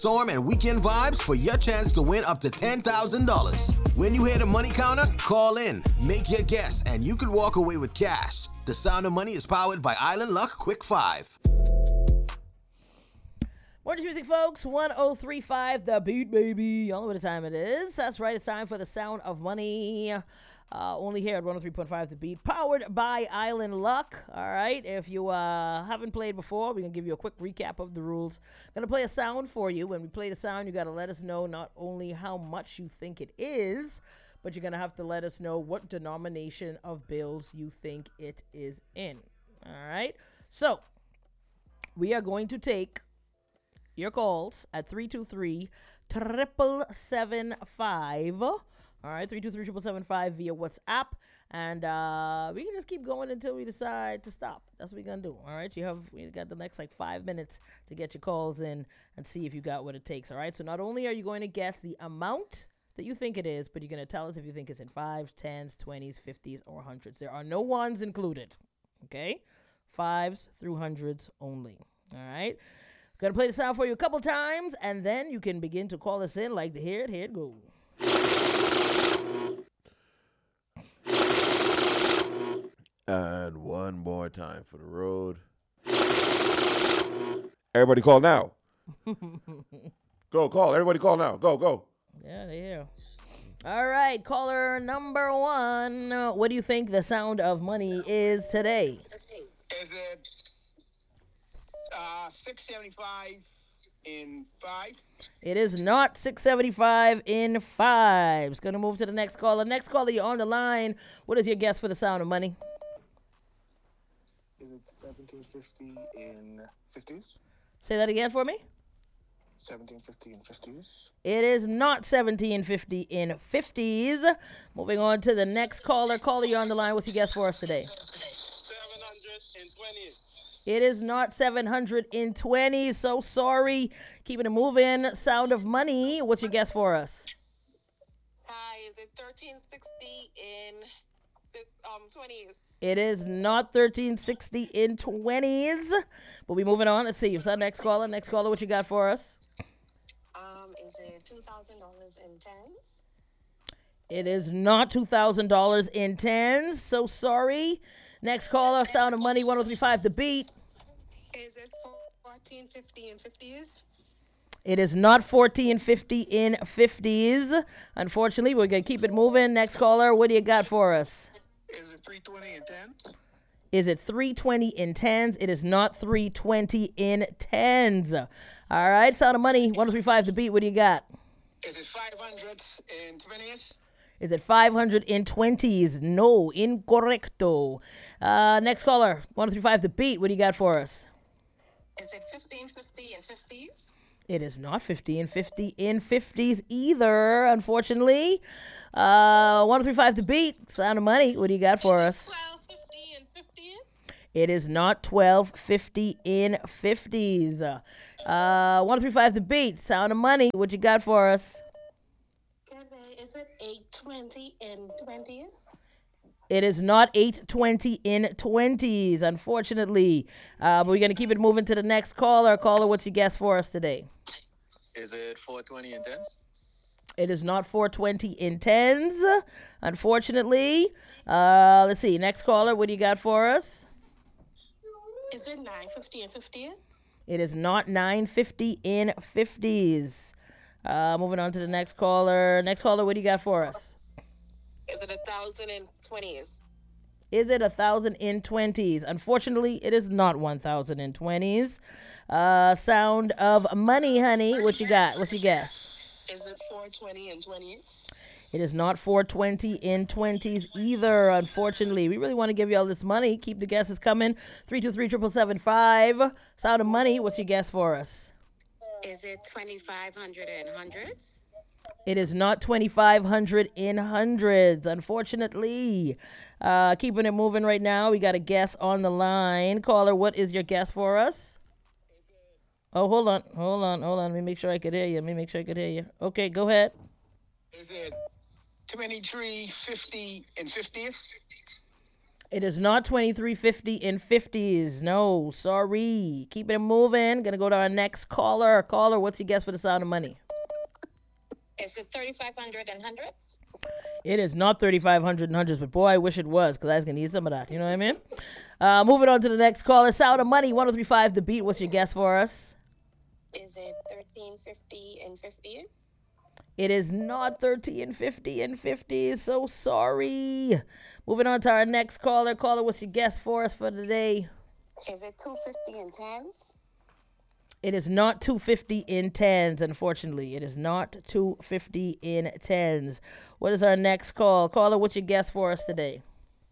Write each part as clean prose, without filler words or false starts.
Storm and weekend vibes for your chance to win up to $10,000. When you hear the money counter, call in, make your guess, and you could walk away with cash. The Sound of Money is powered by Island Luck Quick 5. Morning music, folks. 1035 The Beat, baby. Y'all know what the time it is. That's right. It's time for the Sound of Money. Only here at 103.5 The Beat, powered by Island Luck. All right. If you haven't played before, we're going to give you a quick recap of the rules. Going to play a sound for you. When we play the sound, you got to let us know not only how much you think it is, but you're going to have to let us know what denomination of bills you think it is in. All right. So we are going to take your calls at 323-775. All right, 323-775 via WhatsApp. And we can just keep going until we decide to stop. That's what we're going to do. All right, we got the next 5 minutes to get your calls in and see if you got what it takes. All right, so not only are you going to guess the amount that you think it is, but you're going to tell us if you think it's in 5s, 10s, 20s, 50s, or 100s. There are no ones included. Okay, 5s through 100s only. All right. Gonna play the sound for you a couple times, and then you can begin to call us in. Like to hear it. Here it goes. And one more time for the road. Everybody call now. Go, call. Everybody call now. Go. Yeah, they hear. All right, caller number 1. What do you think the Sound of Money is today? Is it 675 in 5? It is not 675 in 5. It's going to move to the next caller. Next caller, you're on the line. What is your guess for the Sound of Money? Is it 1750 in 50s? Say that again for me. 1750 in 50s? It is not 1750 in 50s. Moving on to the next caller. Caller, you're on the line. What's your guess for us today? 720s. It is not 720. So sorry. Keeping it moving. Sound of Money. What's your guess for us? Hi, is it 1360 in 20s? It is not 1360 in 20s. But we moving on. Let's see. What's our next caller? Next caller, what you got for us? Is it $2,000 in 10s? It is not $2,000 in 10s. So sorry. Next caller, Sound of Money, 1035 The Beat. Is it 1450 in 50s? It is not 1450 in 50s. Unfortunately, we're going to keep it moving. Next caller, what do you got for us? Is it 320 in 10s? Is it 320 in 10s? It is not 320 in 10s. All right, Sound of Money, 1035 The Beat, what do you got? Is it 500 in 20s? Is it 500 in 20s? No, incorrecto. Next caller, 1035 The Beat, what do you got for us? Is it 1550 in 50s? It is not 50 and 50 in 50s either, unfortunately. 1035 The Beat, Sound of Money, what do you got for us? 1250 in 50s? It is not 1250 in 50s. 1035 The Beat, Sound of Money, what you got for us? Is it 820 in 20s? It is not 820 in 20s, unfortunately. But we're going to keep it moving to the next caller. Caller, what's your guess for us today? Is it 420 in 10s? It is not 420 in 10s, unfortunately. Let's see. Next caller, what do you got for us? Is it 950 in 50s? It is not 950 in 50s. Moving on to the next caller. Next caller, what do you got for us? Is it 1,000 in 20s? Is it 1,000 in 20s? Unfortunately, it is not 1,000 in 20s. Sound of Money, honey. What you got? What's your guess? Is it 420 in 20s? It is not 420 in 20s either, unfortunately. We really want to give you all this money. Keep the guesses coming. 323-775. Sound of Money. What's your guess for us? Is it 2,500 in hundreds? It is not 2,500 in hundreds, unfortunately. Keeping it moving right now. We got a guess on the line. Caller, what is your guess for us? Oh, hold on. Let me make sure I could hear you. Okay, go ahead. Is it 2350 in 50s? It is not 2350 in 50s. No, sorry. Keeping it moving. Gonna go to our next caller. Caller, what's your guess for the sound of money? Is it 3,500 and hundreds? It is not 3,500 and hundreds, but boy, I wish it was, because I was gonna need some of that. You know what I mean? Moving on to the next caller. Sound of money, 1035 The Beat. What's your guess for us? Is it 1,350 in 50s? It is not 1350 in 50s. So sorry. Moving on to our next caller. Caller, what's your guess for us for today? Is it 250 in 10s? It is not 250 in 10s, unfortunately. It is not 250 in 10s. What is our next call? Caller, what's your guess for us today?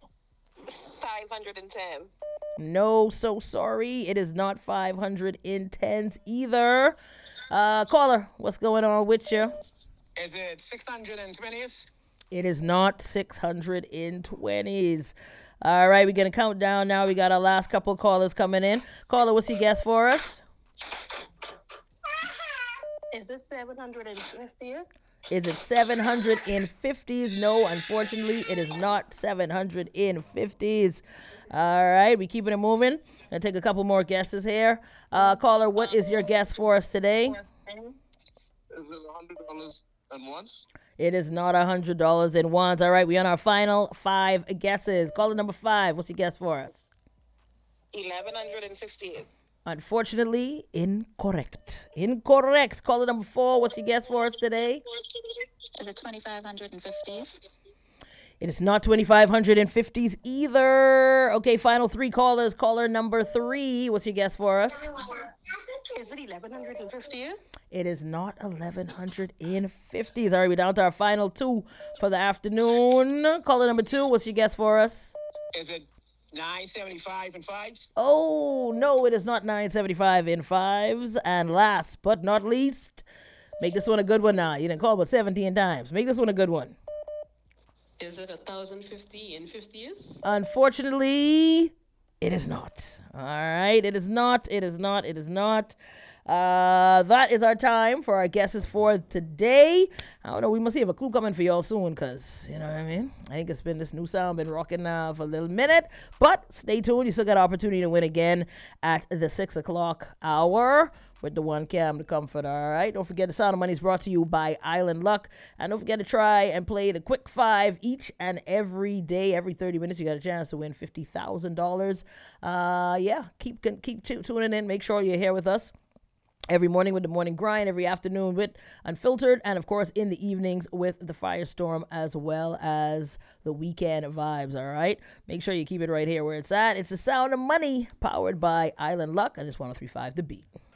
510. No, so sorry. It is not 500 in 10s either. Caller, what's going on with you? Is it 620s? It is not 600 in 20s. All right, we're going to count down now. We got our last couple of callers coming in. Caller, what's your guess for us? Is it 750s? Is it 700 in 50s? No, unfortunately, it is not 700 in 50s. All right, we keeping it moving. Gonna take a couple more guesses here. Caller, what is your guess for us today? Is it $100 and once? It is not $100 in ones. All right, we on our final 5 guesses. Caller number 5, what's your guess for us? 1,150s. Unfortunately, incorrect. Incorrect. Caller number 4, what's your guess for us today? Is it 2,550s? It is not 2,550s either. Okay, final 3 callers. Caller number 3, what's your guess for us? Is it 1,150s? It is not 1,150s. All right, we're down to our final 2 for the afternoon. Caller number 2, what's your guess for us? Is it 975 and 5s? Oh, no, it is not 975 in 5s. And last but not least, make this one a good one now. You didn't call about 17 times. Make this one a good one. Is it 1,050 in 50s? Unfortunately, it is not. All right, it is not. It is not. It is not. That is our time for our guesses for today. I don't know. We must see if a clue coming for y'all soon, because, you know what I mean? I think it's been this new sound been rocking now for a little minute. But stay tuned. You still got an opportunity to win again at the 6 o'clock hour with the one cam to comfort. All right. Don't forget the Sound of Money is brought to you by Island Luck. And don't forget to try and play the Quick 5 each and every day. Every 30 minutes, you got a chance to win $50,000. Yeah, keep tuning in. Make sure you're here with us every morning with the morning grind, every afternoon with Unfiltered, and of course in the evenings with the Firestorm, as well as the weekend vibes. All right, make sure you keep it right here where it's at. It's the Sound of Money, powered by Island Luck, and it's 103.5 The Beat.